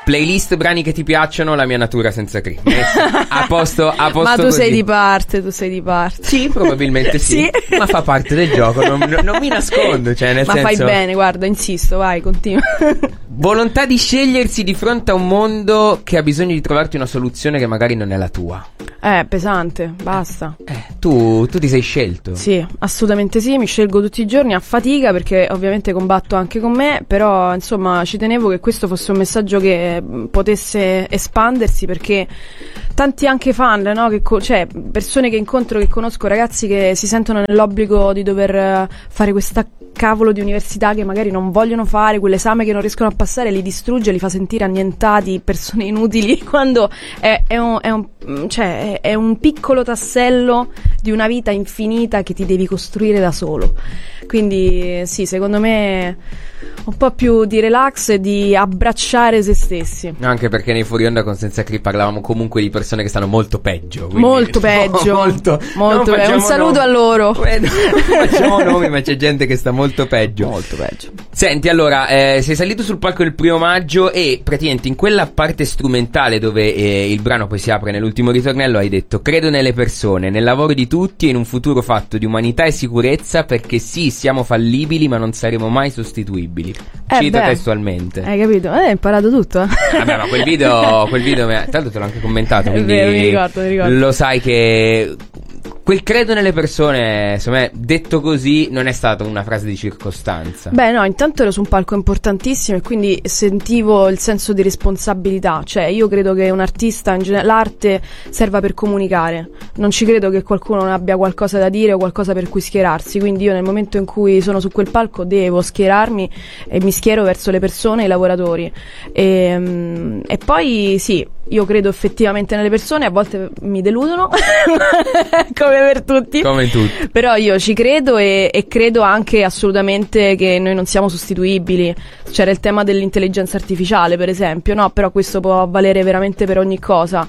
Playlist brani che ti piacciono, la mia natura senza Cree. A posto Ma tu così. sei di parte. Sì, probabilmente sì. Ma fa parte del gioco, non mi nascondo, cioè nel Ma senso... fai bene, guarda, insisto, vai, continua. Volontà di scegliersi di fronte a un mondo che ha bisogno di trovarti una soluzione che magari non è la tua. Pesante, basta. Tu ti sei scelto. Sì, assolutamente sì, mi scelgo tutti i giorni a fatica perché ovviamente combatto anche con me, però insomma ci tenevo che questo fosse un messaggio che potesse espandersi, perché tanti anche fan, no? Cioè persone che incontro, che conosco, ragazzi che si sentono nell'obbligo di dover fare questa cavolo di università che magari non vogliono fare, quell'esame che non riescono a passare, li distrugge, li fa sentire annientati, persone inutili, quando è un piccolo tassello di una vita infinita che ti devi costruire da solo. Quindi sì, secondo me un po' più di relax e di abbracciare se stessi. Anche perché nei fuori onda con Senza Cree parlavamo comunque di persone che stanno molto peggio. Molto peggio. molto peggio. Un saluto a loro. Non facciamo nomi, ma c'è gente che sta molto peggio. Molto peggio. Senti, allora, sei salito sul palco il 1° maggio e praticamente in quella parte strumentale dove il brano poi si apre nell'ultimo ritornello hai detto: credo nelle persone, nel lavoro di tutti e in un futuro fatto di umanità e sicurezza, perché sì, siamo fallibili ma non saremo mai sostituibili. Cito testualmente. Hai capito? Hai imparato tutto. Vabbè, ma quel video tra l'altro te l'ho anche commentato, quindi vero, mi ricordo. Lo sai che quel credo nelle persone, insomma, detto così, non è stata una frase di circostanza. Beh, no, intanto ero su un palco importantissimo e quindi sentivo il senso di responsabilità. Cioè, io credo che un artista, in genere, l'arte serva per comunicare. Non ci credo che qualcuno non abbia qualcosa da dire o qualcosa per cui schierarsi. Quindi io nel momento in cui sono su quel palco devo schierarmi e mi schiero verso le persone e i lavoratori. E poi sì, io credo effettivamente nelle persone, a volte mi deludono come per tutti, però io ci credo e credo anche assolutamente che noi non siamo sostituibili. C'era il tema dell'intelligenza artificiale, per esempio, no? Però questo può valere veramente per ogni cosa.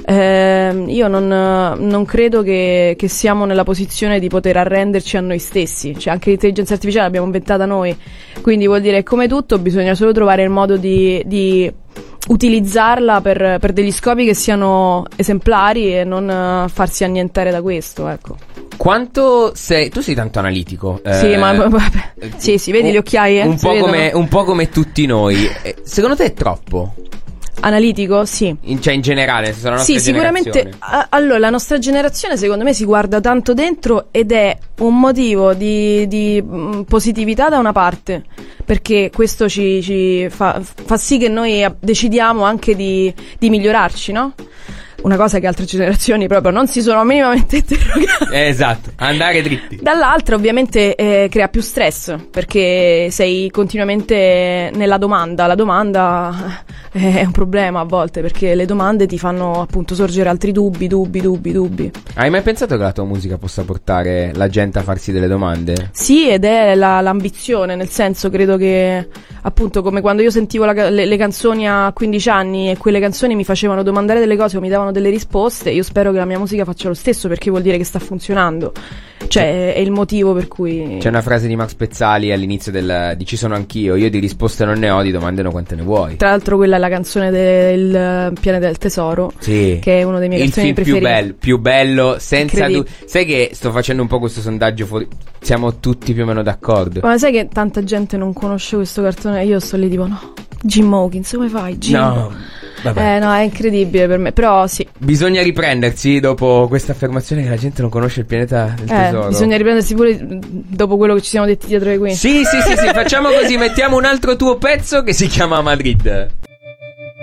Io non credo che siamo nella posizione di poter arrenderci a noi stessi. Cioè, anche l'intelligenza artificiale l'abbiamo inventata noi, quindi vuol dire, come tutto, bisogna solo trovare il modo di utilizzarla per degli scopi che siano esemplari e non farsi annientare da questo, ecco. Quanto sei... Tu sei tanto analitico. Sì, sì, vedi le occhiaie? Un po' come tutti noi. Secondo te è troppo? Analitico? Sì. In generale, se sono la nostra sicuramente. generazione. Allora, la nostra generazione secondo me si guarda tanto dentro ed è un motivo di positività da una parte, perché questo ci fa sì che noi decidiamo anche di migliorarci, no? Una cosa che altre generazioni proprio non si sono minimamente interrogate. Esatto, andare dritti. Dall'altra ovviamente crea più stress, perché sei continuamente nella domanda. La domanda è un problema a volte, perché le domande ti fanno appunto sorgere altri dubbi. Hai mai pensato che la tua musica possa portare la gente a farsi delle domande? Sì, ed è l'ambizione, nel senso, credo che appunto come quando io sentivo le canzoni a 15 anni e quelle canzoni mi facevano domandare delle cose o mi davano delle risposte, io spero che la mia musica faccia lo stesso, perché vuol dire che sta funzionando. Cioè è il motivo per cui... C'è una frase di Max Pezzali all'inizio di Ci sono anch'io, io di risposte non ne ho, di domande no quante ne vuoi. Tra l'altro quella è la canzone del Pianeta del Tesoro, sì, che è uno dei miei canzoni preferiti. Più bello, senza sai che sto facendo un po' questo sondaggio fuori, siamo tutti più o meno d'accordo. Ma sai che tanta gente non conosce questo cartone? Io sto lì tipo no, Jim Hawkins, come fai? Jim? No, vabbè. No, è incredibile per me, però sì. Bisogna riprendersi dopo questa affermazione che la gente non conosce il Pianeta del Tesoro. Bisogna riprendersi pure dopo quello che ci siamo detti dietro le quinte. Sì, facciamo così, mettiamo un altro tuo pezzo che si chiama Madrid.